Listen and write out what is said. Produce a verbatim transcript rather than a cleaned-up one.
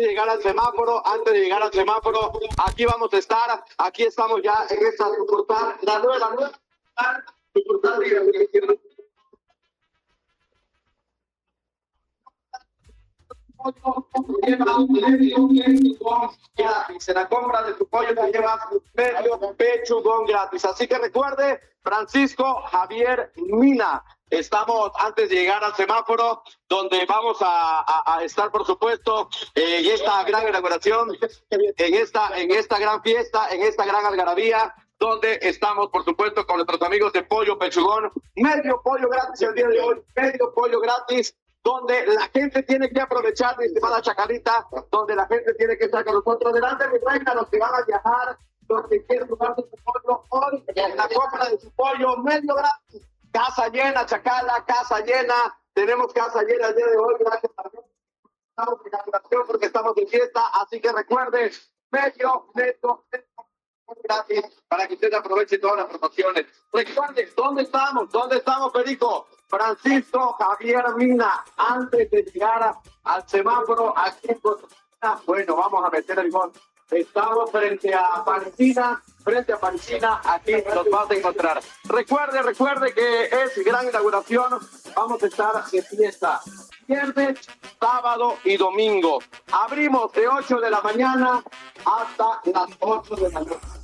de llegar al semáforo, antes de llegar al semáforo, aquí vamos a estar, aquí estamos ya en esta sucursal, la nueva, la nueva sucursal de se la compra de tu pollo te lleva medio pechugón gratis. Así que recuerde, Francisco Javier Mina. Estamos antes de llegar al semáforo, donde vamos a, a, a estar, por supuesto, eh, en esta gran inauguración, en esta, en esta gran fiesta, en esta gran algarabía, donde estamos, por supuesto, con nuestros amigos de Pollo Pechugón. Medio pollo gratis el día de hoy, medio pollo gratis, donde la gente tiene que aprovechar, mi estimada Chacalita, donde la gente tiene que estar con nosotros. Delante de mi reina, los que van a viajar, los que quieren tomar su pollo hoy, en la compra de su pollo, medio gratis. Casa llena, Chacala, casa llena. Tenemos casa llena el día de hoy, gracias a Dios. Estamos en inauguración porque estamos en fiesta, así que recuerden, medio, medio, medio gratis para que usted aproveche todas las promociones. Recuerden, ¿dónde estamos? ¿Dónde estamos, Perico? Francisco Javier Mina, antes de llegar al semáforo aquí en Costa Rica. Bueno, vamos a meter el gol. Estamos frente a Parisina, frente a Parisina, aquí nos vas a encontrar. Recuerde, recuerde que es gran inauguración, vamos a estar de fiesta. Viernes, sábado y domingo. Abrimos de ocho de la mañana hasta las ocho de la noche.